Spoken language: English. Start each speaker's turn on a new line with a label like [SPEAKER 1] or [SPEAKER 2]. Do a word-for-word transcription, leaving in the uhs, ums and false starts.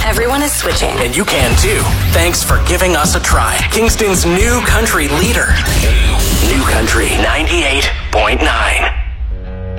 [SPEAKER 1] Everyone is switching.
[SPEAKER 2] And you can too. Thanks for giving us a try. Kingston's new country leader. New country.